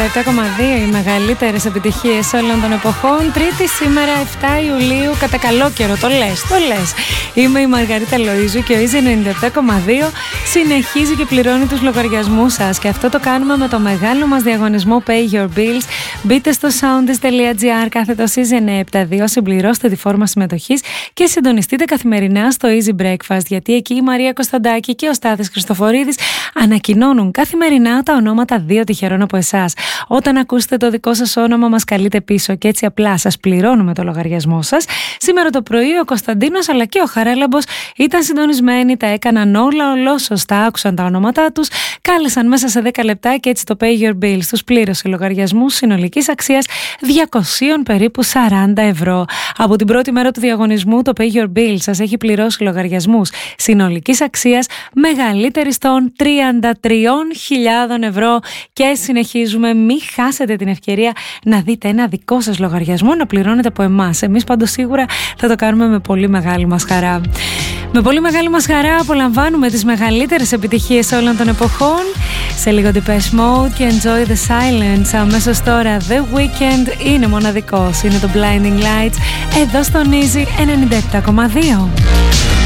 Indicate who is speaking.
Speaker 1: 97,2 οι μεγαλύτερες επιτυχίες όλων των εποχών. Τρίτη σήμερα 7 Ιουλίου, κατά καλό καιρό, το λες. Είμαι η Μαργαρίτα Λοΐζου και ο Easy 97,2 συνεχίζει και πληρώνει τους λογαριασμούς σας. Και αυτό το κάνουμε με το μεγάλο μας διαγωνισμό Pay Your Bills. Μπείτε στο soundis.gr /Easy 972, συμπληρώστε τη φόρμα συμμετοχής και συντονιστείτε καθημερινά στο Easy Breakfast, γιατί εκεί η Μαρία Κωνσταντάκη και ο Στάθης Χριστοφορίδης ανακοινώνουν καθημερινά τα ονόματα 2 τυχερών από εσάς. Όταν ακούσετε το δικό σας όνομα, μας καλείτε πίσω και έτσι απλά σας πληρώνουμε το λογαριασμό σας. Σήμερα το πρωί ο Κωνσταντίνος αλλά και ο Χαράλαμπος ήταν συντονισμένοι, τα έκαναν όλα σωστά, άκουσαν τα ονόματά τους, κάλεσαν μέσα σε 10 λεπτά και έτσι το Pay Your Bills τους πλήρωσε λογαριασμούς συνολικής αξίας 200 περίπου 40 ευρώ. Από την πρώτη μέρα του διαγωνισμού το Pay Your Bills σας έχει πληρώσει λογαριασμούς συνολικής αξίας μεγαλύτερης των 33.000 ευρώ και συνεχίζουμε. Μην χάσετε την ευκαιρία να δείτε ένα δικό σας λογαριασμό να πληρώνετε από εμάς. Εμείς πάντως σίγουρα θα το κάνουμε με πολύ μεγάλη μας χαρά. Με πολύ μεγάλη μας χαρά απολαμβάνουμε τις μεγαλύτερες επιτυχίες όλων των εποχών. Σε λίγο Depeche Mode και Enjoy the Silence. Αμέσως τώρα The Weeknd είναι μοναδικός. Είναι το Blinding Lights εδώ στον Easy 97,2.